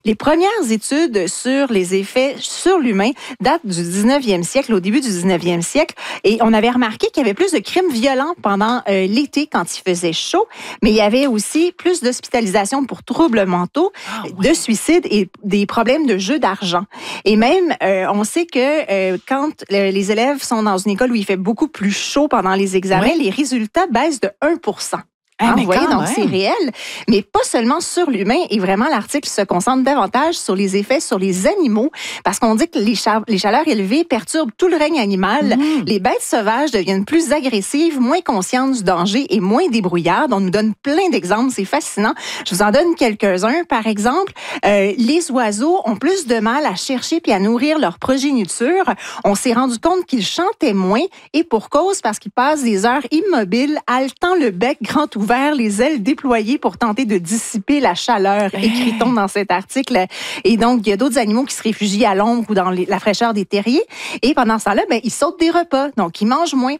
Les premières études sur les effets sur l'humain datent du 19e siècle, au début du 19e siècle, et on avait remarqué qu'il y avait plus de crimes violents pendant l'été quand il faisait chaud, mais il y avait aussi plus d'hospitalisation pour troubles mentaux, de suicides et des problèmes de jeu d'argent. Et même, on sait que quand les élèves sont dans une école où il fait beaucoup plus chaud pendant les examens, les résultats baissent de 1%. Vous voyez, donc c'est réel, mais pas seulement sur l'humain. Et vraiment, l'article se concentre davantage sur les effets sur les animaux, parce qu'on dit que les chaleurs élevées perturbent tout le règne animal. Les bêtes sauvages deviennent plus agressives, moins conscientes du danger et moins débrouillardes. On nous donne plein d'exemples, c'est fascinant. Je vous en donne quelques-uns. Par exemple, les oiseaux ont plus de mal à chercher puis à nourrir leur progéniture. On s'est rendu compte qu'ils chantaient moins, et pour cause, parce qu'ils passent des heures immobiles, haletant le bec grand ouvert, les ailes déployées pour tenter de dissiper la chaleur, écrit-on dans cet article. Et donc, il y a d'autres animaux qui se réfugient à l'ombre ou dans la fraîcheur des terriers. Et pendant ce temps-là, ils sautent des repas, donc ils mangent moins.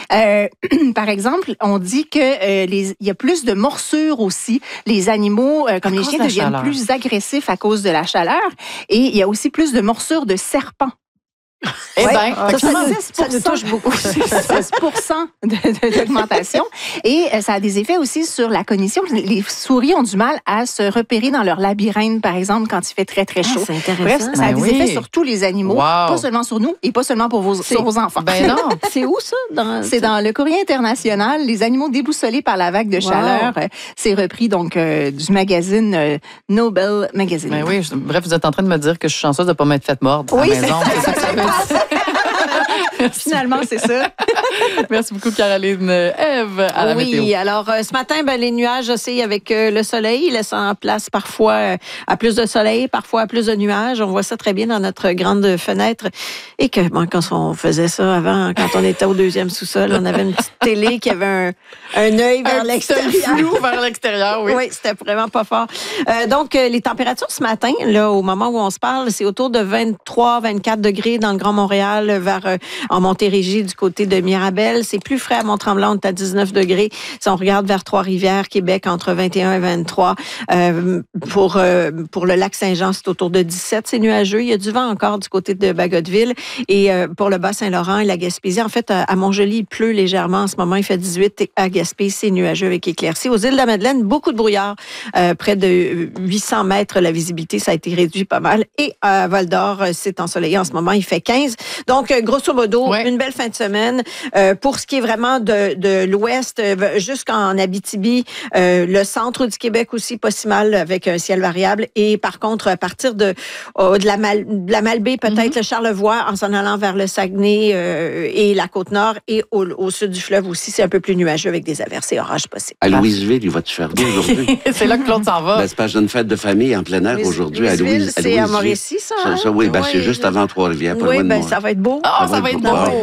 Par exemple, on dit que il y a plus de morsures aussi. Les animaux, comme les chiens, deviennent plus agressifs à cause de la chaleur. Et il y a aussi plus de morsures de serpents. Eh bien, ça nous touche beaucoup. 16% d'augmentation. Et ça a des effets aussi sur la cognition. Les souris ont du mal à se repérer dans leur labyrinthe, par exemple, quand il fait très, très chaud. C'est intéressant. Bref, ça a des effets sur tous les animaux, pas seulement sur nous et pas seulement sur vos enfants. Ben non. C'est où ça? C'est dans le Courrier international, les animaux déboussolés par la vague de chaleur. C'est repris donc du magazine Nobel Magazine. Ben oui, bref, vous êtes en train de me dire que je suis chanceuse de ne pas m'être faite mordre à la maison. C'est ça que ça veut dire. Finalement, c'est ça. Merci beaucoup, Caroline. Ève, à la météo. Oui, alors ce matin, les nuages oscillent avec le soleil, laissant place parfois à plus de soleil, parfois à plus de nuages. On voit ça très bien dans notre grande fenêtre. Et que quand on faisait ça avant, quand on était au deuxième sous-sol, on avait une petite télé qui avait un œil vers l'extérieur. Flou vers l'extérieur, oui. Oui, c'était vraiment pas fort. Donc, les températures ce matin, là, au moment où on se parle, c'est autour de 23-24 degrés dans le Grand Montréal, vers en Montérégie, du côté de Mirabel. C'est plus frais à Mont-Tremblant, on est à 19 degrés. Si on regarde vers Trois-Rivières, Québec, entre 21 et 23. Pour le lac Saint-Jean, c'est autour de 17. C'est nuageux. Il y a du vent encore du côté de Bagotville. Et pour le Bas-Saint-Laurent et la Gaspésie, en fait, à Montjoly, il pleut légèrement en ce moment. Il fait 18. Et à Gaspé, c'est nuageux avec éclaircies. Aux îles de la Madeleine, beaucoup de brouillard. Près de 800 mètres, la visibilité, ça a été réduit pas mal. Et à Val-d'Or, c'est ensoleillé en ce moment. Il fait 15. Donc, grosso modo, une belle fin de semaine. Pour ce qui est vraiment de l'ouest jusqu'en Abitibi, le centre du Québec aussi, pas si mal avec un ciel variable. Et par contre, à partir de la Malbaie, peut-être le Charlevoix, en s'en allant vers le Saguenay et la Côte-Nord, et au sud du fleuve aussi, c'est un peu plus nuageux avec des averses et orages possibles. À Louisville, il va-tu faire beau aujourd'hui? C'est là que Claude s'en va. C'est parce que j'ai une fête de famille en plein air aujourd'hui à Louisville. C'est à Mauricie, ça? Oui, c'est juste avant Trois-Rivières. Oui, ça va être beau. Ça va être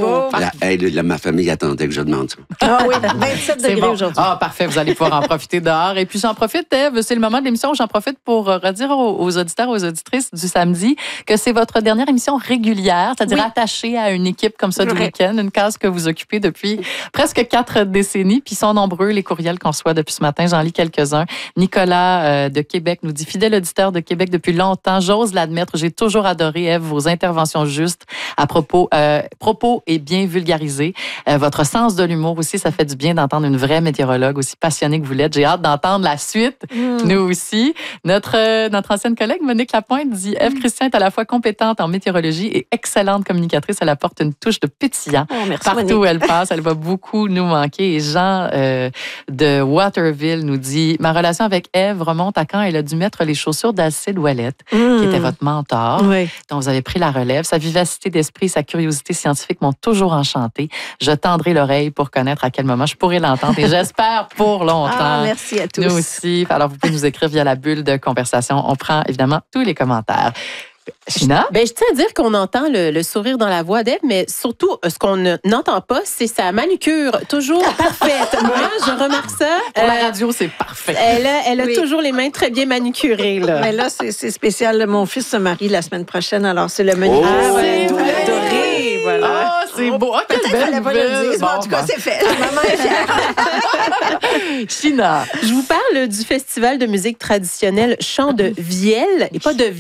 beau. Ma famille attendait que je demande ça. Ah oui, 27 degrés aujourd'hui. Ah, parfait, vous allez pouvoir en profiter dehors. Et puis, j'en profite, Ève, c'est le moment de l'émission où j'en profite pour redire aux auditeurs, aux auditrices du samedi que c'est votre dernière émission régulière, c'est-à-dire attachée à une équipe comme ça du week-end, une case que vous occupez depuis presque 4 décennies. Puis, ils sont nombreux, les courriels qu'on reçoit depuis ce matin. J'en lis quelques-uns. Nicolas de Québec nous dit « Fidèle auditeur de Québec depuis longtemps, j'ose l'admettre, j'ai toujours adoré, Ève, vos interventions justes à propos et bien vulgarisées. Votre sens de l'humour aussi, ça fait du bien d'entendre une vraie météorologue aussi passionnée que vous l'êtes. J'ai hâte d'entendre la suite, nous aussi. Notre ancienne collègue, Monique Lapointe, dit « Ève Christian est à la fois compétente en météorologie et excellente communicatrice. Elle apporte une touche de pétillant partout où elle passe. Elle va beaucoup nous manquer. » Et Jean de Waterville nous dit « Ma relation avec Ève remonte à quand elle a dû mettre les chaussures d'Alcide Ouellette, qui était votre mentor, dont vous avez pris la relève. Sa vivacité d'esprit, sa curiosité scientifique m'ont toujours enchantée. Je tendrai l'oreille pour connaître à quel moment je pourrai l'entendre et j'espère pour longtemps. » Merci à tous. Nous aussi. Alors, vous pouvez nous écrire via la bulle de conversation. On prend évidemment tous les commentaires. China? Je tiens à dire qu'on entend le sourire dans la voix d'Ève, mais surtout, ce qu'on n'entend pas, c'est sa manucure, toujours parfaite. Moi, je remarque ça. Pour la radio, c'est parfait. Elle a toujours les mains très bien manucurées. Là. Mais là, c'est spécial. Mon fils se marie la semaine prochaine, alors c'est le manucure doré. Voilà. c'est beau. Ah, quelle Peut-être belle fallait pas le nouvelle. dire. Bon, en tout cas, c'est fait. Maman est fière. China. Je vous parle du festival de musique traditionnelle Chant de Vielle, et pas de